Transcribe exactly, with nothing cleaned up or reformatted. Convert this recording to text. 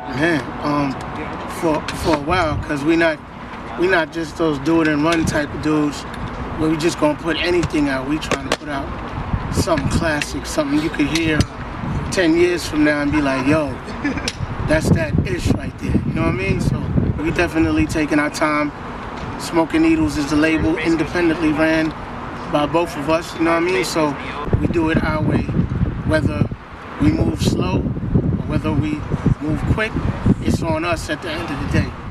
Man, um, for for a while, cause we not we not just those do it and run type of dudes where we just gonna put anything out. We trying to put out something classic, something you could hear ten years from now and be like, yo, that's that ish right there. You know what I mean? So we definitely taking our time. Smoking Needles is the label, independently ran by both of us. You know what I mean? So we do it our way, whether we move slow or whether we move quick. It's on us at the end of the day.